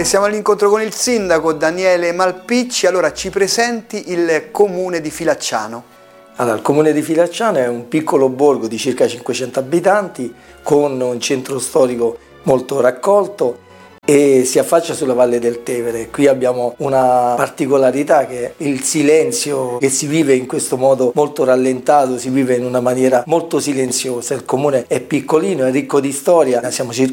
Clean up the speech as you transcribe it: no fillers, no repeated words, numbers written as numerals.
E siamo all'incontro con il sindaco Daniele Malpicci. Allora, ci presenti il comune di Filacciano? Allora, il comune di Filacciano è un piccolo borgo di circa 500 abitanti con un centro storico molto raccolto e si affaccia sulla Valle del Tevere. Qui abbiamo una particolarità che è il silenzio che si vive in questo modo molto rallentato, si vive in una maniera molto silenziosa. Il comune è piccolino, è ricco di storia, siamo circa